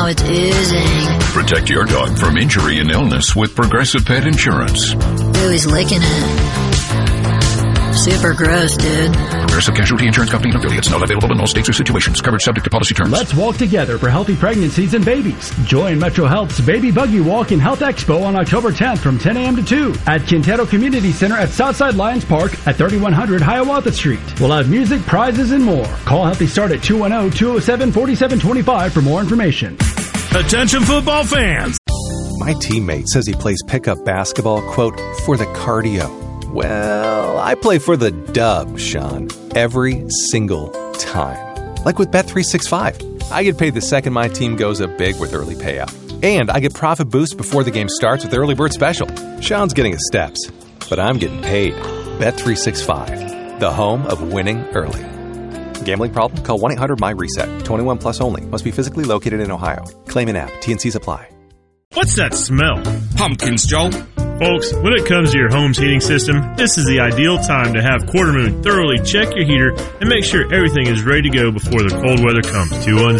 now it's oozing. Protect your dog from injury and illness with Progressive Pet Insurance. Ooh, he's licking it. Super gross, dude. Progressive Casualty Insurance Company and affiliates. Not available in all states or situations. Coverage subject to policy terms. Let's walk together for healthy pregnancies and babies. Join Metro Health's Baby Buggy Walk and Health Expo on October 10th from 10 a.m. to 2 at Quintero Community Center at Southside Lions Park at 3100 Hiawatha Street. We'll have music, prizes, and more. Call Healthy Start at 210-207-4725 for more information. Attention football fans. My teammate says he plays pickup basketball, quote, for the cardio. Well, I play for the dub, Sean, every single time. Like with Bet365. I get paid the second my team goes up big with early payout. And I get profit boost before the game starts with Early Bird Special. Sean's getting the steps, but I'm getting paid. Bet365, the home of winning early. Gambling problem? Call 1-800-MY-RESET. 21 plus only. Must be physically located in Ohio. Claim an app. T&Cs apply. What's that smell? Pumpkins, Joel. Folks, when it comes to your home's heating system, this is the ideal time to have Quartermoon thoroughly check your heater and make sure everything is ready to go before the cold weather comes.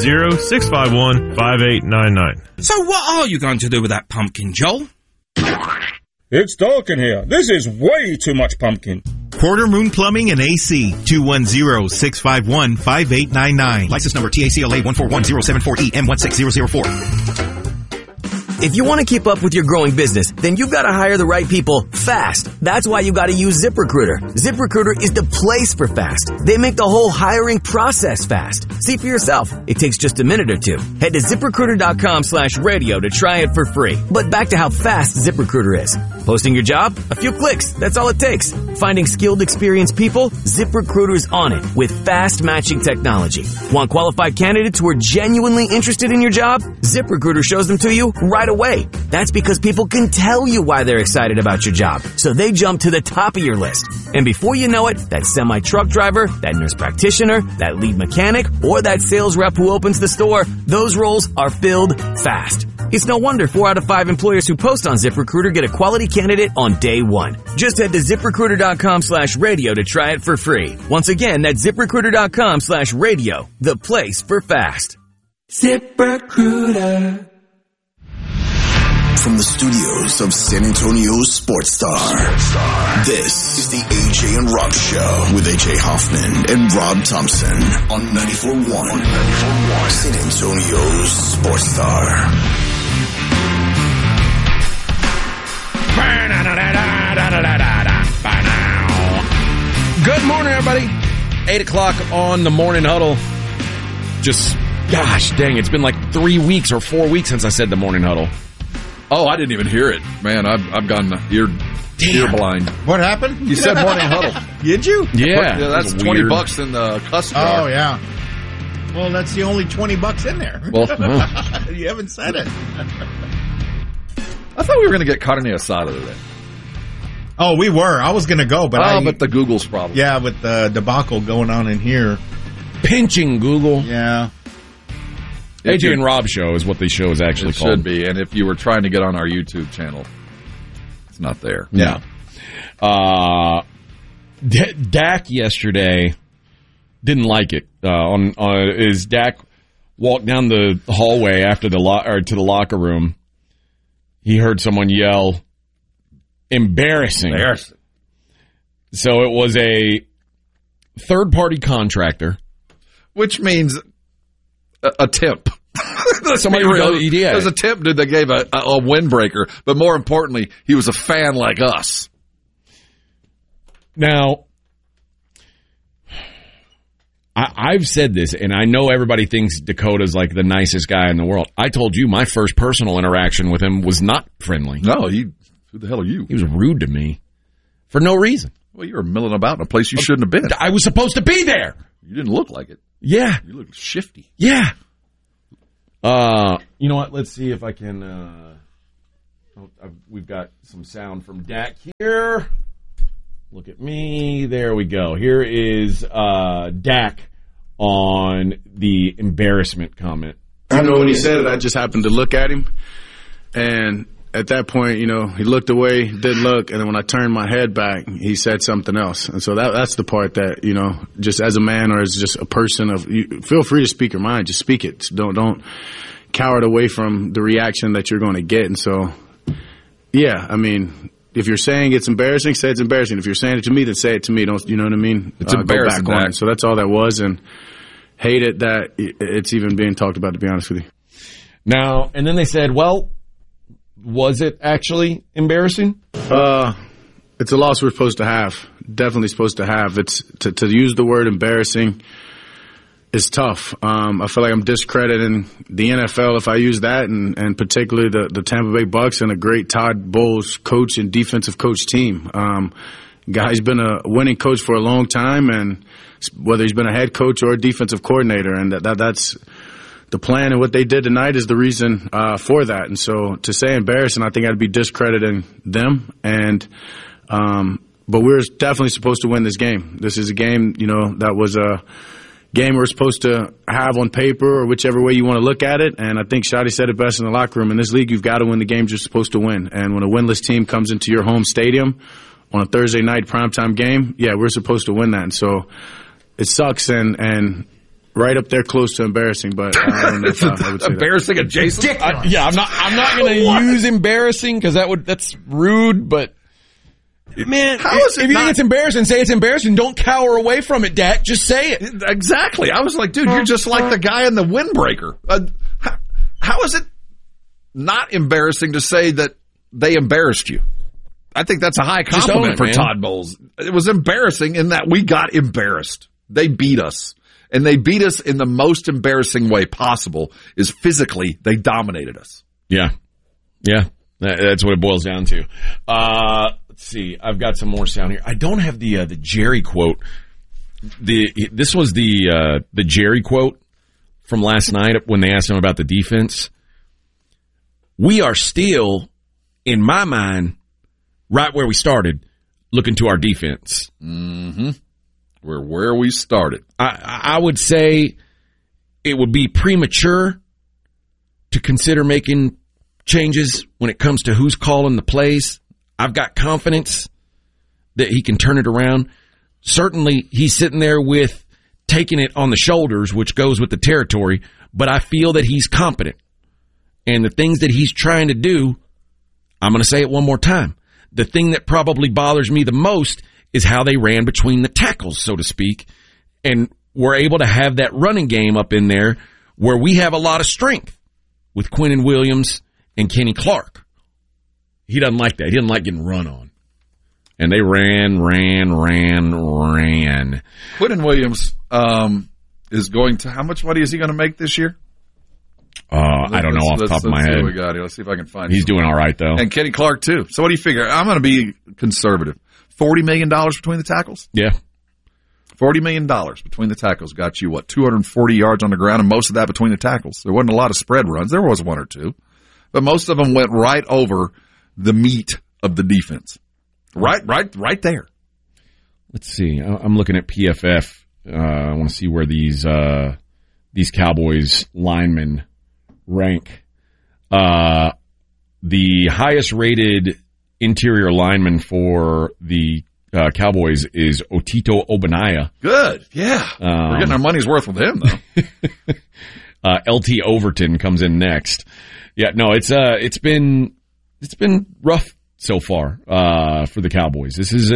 210-651-5899. So what are you going to do with that pumpkin, Joel? It's dark in here. This is way too much pumpkin. Quartermoon Plumbing and AC, 210-651-5899. License number TACLA 141-074E M16004. If you want to keep up with your growing business, then you've got to hire the right people fast. That's why you got to use ZipRecruiter. ZipRecruiter is the place for fast. They make the whole hiring process fast. See for yourself. It takes just a minute or two. Head to ZipRecruiter.com/radio to try it for free. But back to how fast ZipRecruiter is. Posting your job? A few clicks. That's all it takes. Finding skilled, experienced people? ZipRecruiter is on it with fast matching technology. Want qualified candidates who are genuinely interested in your job? ZipRecruiter shows them to you right away. That's because people can tell you why they're excited about your job, so they jump to the top of your list. And before you know it, that semi-truck driver, that nurse practitioner, that lead mechanic, or that sales rep who opens the store, those roles are filled fast. It's no wonder 4 out of 5 employers who post on ZipRecruiter get a quality candidate on day one. Just head to ZipRecruiter.com/radio to try it for free. Once again, that's ZipRecruiter.com/radio, the place for fast. ZipRecruiter. From the studios of San Antonio Sports Star, this is the AJ and Rob Show with AJ Hoffman and Rob Thompson on 94.1 San Antonio Sports Star. Good morning, everybody. 8 o'clock on the Morning Huddle. Just, gosh dang, it's been like 3 weeks or 4 weeks since I said the Morning Huddle. Oh, I didn't even hear it. Man, I've gone ear blind. What happened? You said Morning Huddle. Did you? Yeah, that's $20 in the customer. Oh, yeah. Well, that's the only $20 in there. Well, you haven't said it. I thought we were going to get carne asada today. Oh, we were. I was going to go, but but the Google's problem. Yeah, with the debacle going on in here. Pinching Google. Yeah. AJ and Rob Show is what the show is actually called. It should be. And if you were trying to get on our YouTube channel, it's not there. Yeah. Dak yesterday didn't like it. As Dak walked down the hallway after to the locker room, he heard someone yell, "Embarrassing." So it was a third-party contractor. Which means a tip. Somebody it was a tip, dude, that gave a windbreaker. But more importantly, he was a fan like us. Now, I've said this, and I know everybody thinks Dakota's like the nicest guy in the world. I told you my first personal interaction with him was not friendly. No, who the hell are you? He was rude to me for no reason. Well, you were milling about in a place you shouldn't have been. I was supposed to be there. You didn't look like it. Yeah. You look shifty. Yeah. You know what? Let's see if I can. We've got some sound from Dak here. Look at me. There we go. Here is Dak on the embarrassment comment. I know when he said it, I just happened to look at him. And at that point, he looked away, didn't look. And then when I turned my head back, he said something else. And so that's the part that, just as a man or as just a person feel free to speak your mind. Just speak it. Don't, cowered away from the reaction that you're going to get. And so, yeah, I mean, if you're saying it's embarrassing, say it's embarrassing. If you're saying it to me, then say it to me. Don't, you know what I mean? It's embarrassing. Go back on it. So that's all that was, and hate it that it's even being talked about, to be honest with you. Now, and then they said, well, was it actually embarrassing? It's a loss we're supposed to have. Definitely supposed to have. It's to use the word embarrassing is tough. I feel like I'm discrediting the NFL if I use that, and particularly the Tampa Bay Bucks and a great Todd Bowles coach and defensive coach team. Guy's been a winning coach for a long time, and whether he's been a head coach or a defensive coordinator, and that's the plan, and what they did tonight is the reason for that. And so to say embarrassing, I think I'd be discrediting them. And but we're definitely supposed to win this game. This is a game, that was a game we're supposed to have on paper, or whichever way you want to look at it. And I think Shotty said it best in the locker room. In this league, you've got to win the games you're supposed to win. And when a winless team comes into your home stadium on a Thursday night primetime game, yeah, we're supposed to win that. And so it sucks and right up there close to embarrassing, but I don't know if I would say embarrassing that. adjacent. I'm not going to use embarrassing because that's rude, but man, if you think it's embarrassing, say it's embarrassing. Don't cower away from it, Dak. Just say it. Exactly. I was like, dude, you're just like the guy in the windbreaker. How is it not embarrassing to say that they embarrassed you? I think that's a high compliment for Todd Bowles. It was embarrassing in that we got embarrassed. They beat us. And they beat us in the most embarrassing way possible, is physically they dominated us. Yeah. Yeah. That's what it boils down to. Let's see. I've got some more sound here. I don't have the Jerry quote. This was the Jerry quote from last night when they asked him about the defense. We are still, in my mind, right where we started, looking to our defense. Mm-hmm. We're where we started. I would say it would be premature to consider making changes when it comes to who's calling the plays. I've got confidence that he can turn it around. Certainly, he's sitting there with taking it on the shoulders, which goes with the territory, but I feel that he's competent. And the things that he's trying to do, I'm going to say it one more time. The thing that probably bothers me the most is how they ran between the tackles, so to speak, and we're able to have that running game up in there where we have a lot of strength with Quinnen Williams and Kenny Clark. He doesn't like that. He doesn't like getting run on. And they ran. Quinnen Williams is going to, how much money is he going to make this year? I don't know off the top of my head. See what we got here. Let's see if I can find He's doing all right, though. And Kenny Clark, too. So what do you figure? I'm going to be conservative. $40 million between the tackles? Yeah. $40 million between the tackles got you, 240 yards on the ground, and most of that between the tackles. There wasn't a lot of spread runs. There was one or two. But most of them went right over the meat of the defense. Right there. Let's see. I'm looking at PFF. I want to see where these Cowboys linemen rank. The highest rated interior lineman for the Cowboys is Otito Ogbonnaya. Good. Yeah. We're getting our money's worth with him, though. LT Overton comes in next. Yeah, no, it's been rough so far for the Cowboys.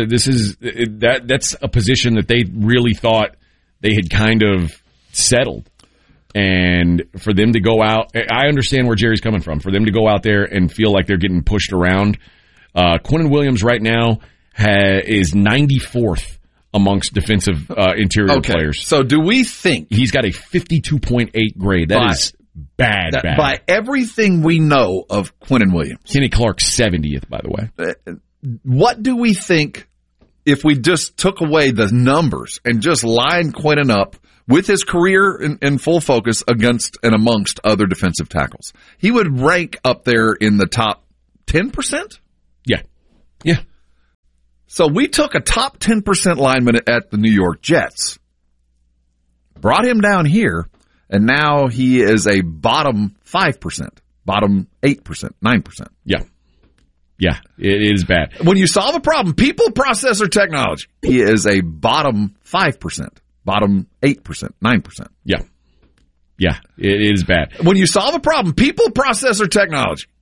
That's a position that they really thought they had kind of settled. And for them to go out, I understand where Jerry's coming from. For them to go out there and feel like they're getting pushed around. Quinnen Williams right now is 94th amongst defensive interior players. So do we think he's got a 52.8 grade? That is bad. By everything we know of Quinnen Williams. Kenny Clark 70th, by the way. What do we think if we just took away the numbers and just lined Quinnen up with his career in full focus against and amongst other defensive tackles? He would rank up there in the top 10%? Yeah. So we took a top 10% lineman at the New York Jets, brought him down here, and now he is a bottom 5%, bottom 8%, 9%. Yeah, it is bad. When you solve a problem, people, process, or technology, he is a bottom 5%, bottom 8%, 9%. Yeah, Yeah, it is bad. When you solve a problem, people, process, or technology.